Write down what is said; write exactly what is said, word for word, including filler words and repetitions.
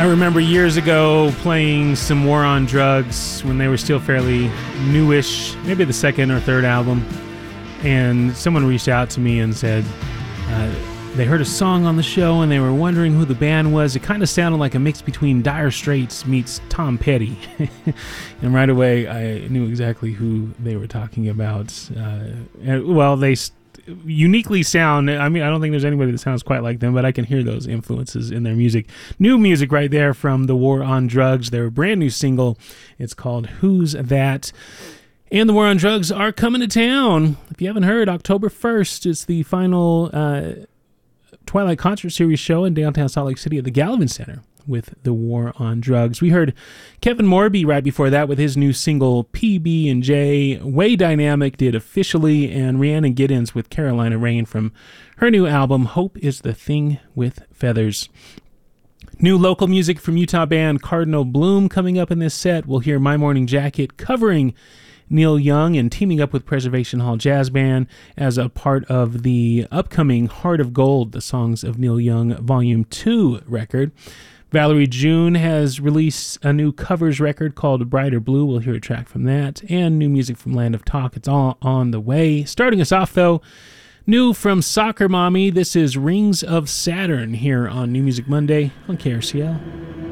I remember years ago playing some War on Drugs when they were still fairly newish, maybe the second or third album, and someone reached out to me and said uh, they heard a song on the show and they were wondering who the band was. It kind of sounded like a mix between Dire Straits meets Tom Petty. And right away I knew exactly who they were talking about. Uh, and, well, they st- uniquely sound, I mean, I don't think there's anybody that sounds quite like them, but I can hear those influences in their music. New music right there from the War on Drugs, their brand new single. It's called Who's That? And the War on Drugs are coming to town. If you haven't heard, October first, it's the final uh, Twilight Concert Series show in downtown Salt Lake City at the Gallivan Center with the War on Drugs. We heard Kevin Morby right before that with his new single P B and J. Way Dynamic did Officially, and Rhiannon Giddens with Carolina Rain from her new album Hope is the Thing with Feathers. New local music from Utah band Cardinal Bloom coming up in this set. We'll hear My Morning Jacket covering Neil Young and teaming up with Preservation Hall Jazz Band as a part of the upcoming Heart of Gold, the Songs of Neil Young Volume two record. Valerie June has released a new covers record called Brighter Blue. We'll hear a track from that. And new music from Land of Talk. It's all on the way. Starting us off, though, new from Soccer Mommy. This is Rings of Saturn here on New Music Monday on K R C L.